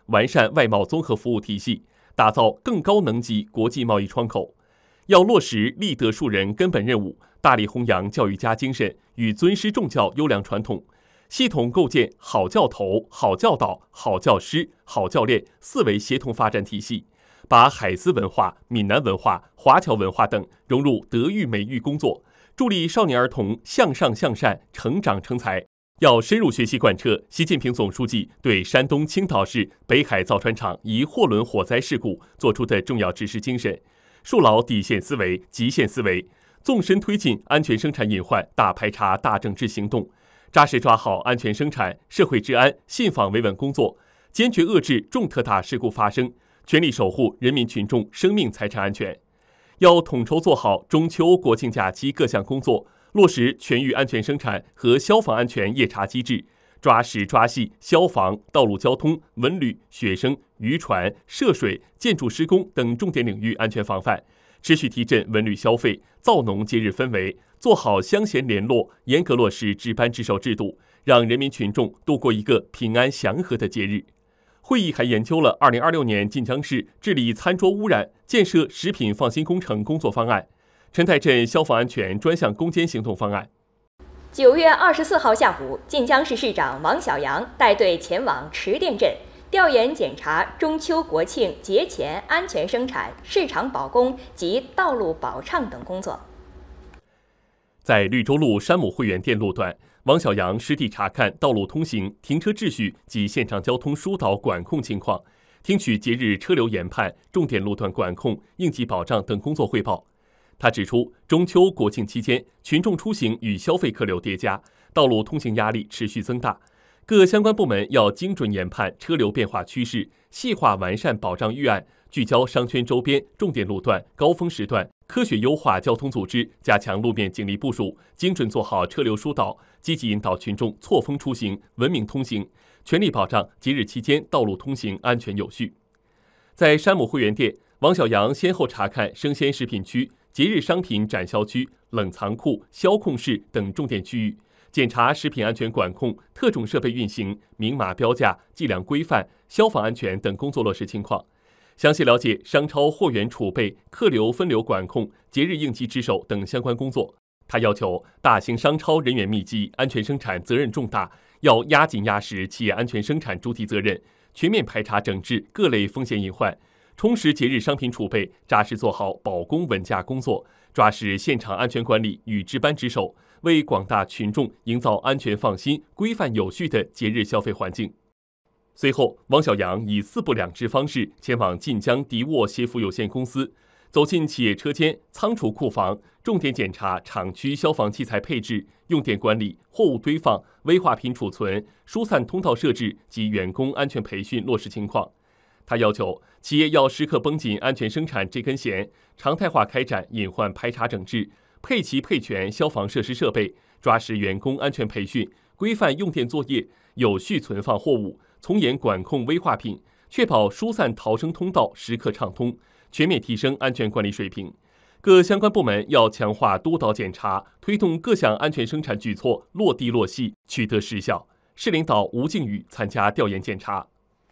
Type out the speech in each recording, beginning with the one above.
完善外贸综合服务体系，打造更高能级国际贸易窗口。要落实立德树人根本任务，大力弘扬教育家精神与尊师重教优良传统，系统构建好教头、好教导、好教师、好教练4维协同发展体系，把海思文化、闽南文化、华侨文化等融入德育美育工作，助力少年儿童向上向善、成长成才。要深入学习贯彻习近平总书记对山东青岛市北海造船厂一货轮火灾事故作出的重要指示精神，树牢底线思维、极限思维，纵深推进安全生产隐患大排查、大整治行动，扎实抓好安全生产、社会治安、信访维稳工作，坚决遏制重特大事故发生，全力守护人民群众生命财产安全。要统筹做好中秋国庆假期各项工作，落实全域安全生产和消防安全夜查机制，抓实抓细消防、道路交通、文旅、学生、渔船、涉水、建筑施工等重点领域安全防范，持续提振文旅消费，造浓节日氛围，做好乡贤联络，严格落实值班值守制度，让人民群众度过一个平安祥和的节日。会议还研究了2026年晋江市治理餐桌污染、建设食品放心工程工作方案、陈台镇消防安全专项攻坚行动方案。 9月24号下午，晋江市市长王小杨带队前往池店镇调研检查中秋国庆节前安全生产、市场保供及道路保畅等工作。 在绿洲路山姆会员店路段，王小杨实地查看道路通行、停车秩序及现场交通疏导管控情况，听取节日车流研判、重点路段管控、应急保障等工作汇报。他指出，中秋国庆期间，群众出行与消费客流叠加，道路通行压力持续增大，各相关部门要精准研判车流变化趋势，细化完善保障预案，聚焦商圈周边重点路段、高峰时段，科学优化交通组织，加强路面警力部署，精准做好车流疏导，积极引导群众错峰出行、文明通行，全力保障节日期间道路通行安全有序。在山姆会员店，王小杨先后查看生鲜食品区、节日商品展销区、冷藏库、销控室等重点区域，检查食品安全管控、特种设备运行、明码标价、计量规范、消防安全等工作落实情况，详细了解商超货源储备、客流分流管控、节日应急值守等相关工作。他要求大型商超人员密集，安全生产责任重大，要压紧压实企业安全生产主体责任，全面排查整治各类风险隐患，充实节日商品储备，扎实做好保供稳价工作，抓实现场安全管理与值班值守，为广大群众营造安全放心、规范有序的节日消费环境。随后，王小杨以4不2支方式前往晋江迪沃协福有限公司，走进企业车间、仓储库房，重点检查厂区消防器材配置、用电管理、货物堆放、危化品储存、疏散通道设置及员工安全培训落实情况。他要求企业要时刻绷紧安全生产这根弦，常态化开展隐患排查整治，配齐配全消防设施设备，抓实员工安全培训，规范用电作业，有序存放货物，从严管控危化品，确保疏散逃生通道时刻畅通，全面提升安全管理水平。各相关部门要强化督导检查，推动各项安全生产举措落地落细，取得实效。市领导吴靖宇参加调研检查。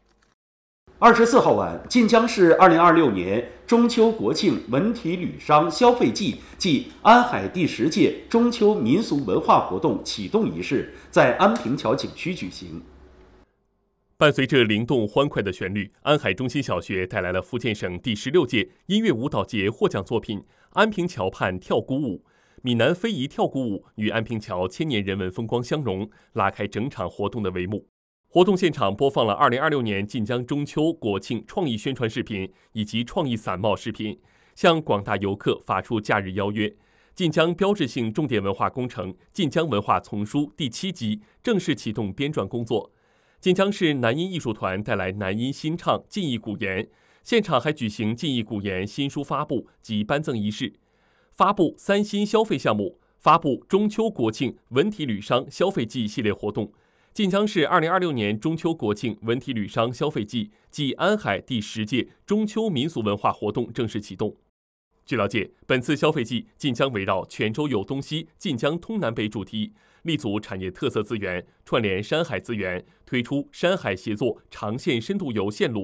24号晚，晋江市2026年中秋国庆文体旅商消费季暨安海第10届中秋民俗文化活动启动仪式在安平桥景区举行。 伴随着灵动欢快的旋律，安海中心小学带来了福建省第16届音乐舞蹈节获奖作品《安平桥畔跳鼓舞》。闽南非遗跳鼓舞与安平桥千年人文风光相融，拉开整场活动的帷幕。活动现场播放了2026年晋江中秋国庆创意宣传视频以及创意伞帽视频，向广大游客发出假日邀约。晋江标志性重点文化工程《晋江文化丛书》第7集正式启动编撰工作。晋江市南音艺术团带来南音新唱晋意古言，现场还举行晋意古言新书发布及颁赠仪式，发布3新消费项目，发布中秋国庆文体旅商消费季系列活动。晋江市2026年中秋国庆文体旅商消费季暨安海第10届中秋民俗文化活动正式启动。 据了解，本次消费季晋江围绕泉州有东西，晋江通南北主题，立足产业特色资源，串联山海资源，推出山海协作长线深度游线路